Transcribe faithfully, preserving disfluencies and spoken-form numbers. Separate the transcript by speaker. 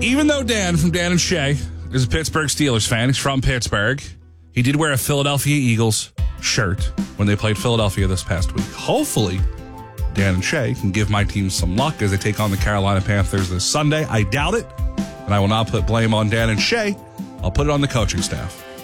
Speaker 1: even though Dan from Dan and Shay is a Pittsburgh Steelers fan, he's from Pittsburgh, he did wear a Philadelphia Eagles shirt when they played Philadelphia this past week. Hopefully, Dan and Shay can give my team some luck as they take on the Carolina Panthers this Sunday. I doubt it, and I will not put blame on Dan and Shay. I'll put it on the coaching staff.